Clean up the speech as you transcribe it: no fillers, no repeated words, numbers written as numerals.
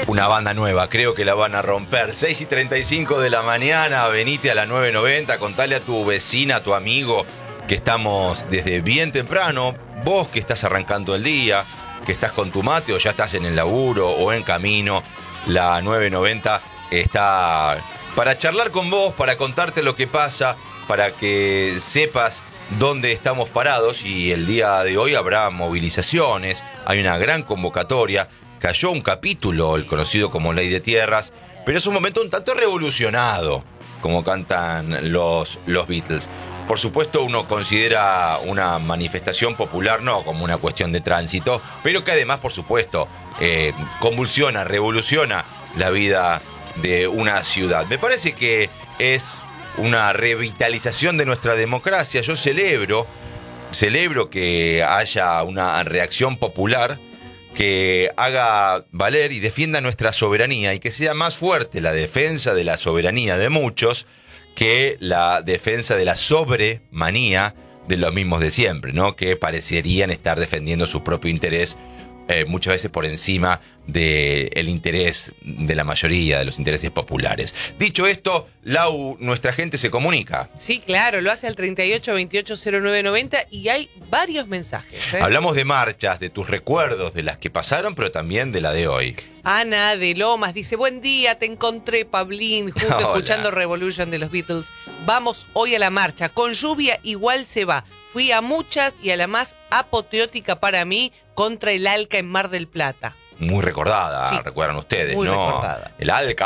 una banda nueva, creo que la van a romper. 6:35 de la mañana, venite a la 990, contale a tu vecina, a tu amigo, que estamos desde bien temprano. Vos que estás arrancando el día, que estás con tu mate o ya estás en el laburo o en camino, la 990 está para charlar con vos, para contarte lo que pasa, para que sepas dónde estamos parados. Y el día de hoy habrá movilizaciones, hay una gran convocatoria. Cayó un capítulo, el conocido como Ley de Tierras, pero es un momento un tanto revolucionado, como cantan los Beatles. Por supuesto, uno considera una manifestación popular no como una cuestión de tránsito, pero que además, por supuesto, convulsiona, revoluciona la vida de una ciudad. Me parece que es una revitalización de nuestra democracia. Yo celebro que haya una reacción popular que haga valer y defienda nuestra soberanía, y que sea más fuerte la defensa de la soberanía de muchos que la defensa de la sobremanía de los mismos de siempre, ¿no? Que parecerían estar defendiendo su propio interés, muchas veces por encima del interés de la mayoría, de los intereses populares. Dicho esto, Lau, nuestra gente se comunica. Sí, claro, lo hace al 38280990 y hay varios mensajes. Hablamos de marchas, de tus recuerdos, de las que pasaron, pero también de la de hoy. Ana de Lomas dice: buen día, te encontré, Pablín, justo Hola. Escuchando Revolution de los Beatles. Vamos hoy a la marcha, con lluvia igual se va. Fui a muchas y a la más apoteótica para mí, contra el ALCA en Mar del Plata. Muy recordada, Sí, recuerdan ustedes, muy ¿no? recordada. El ALCA.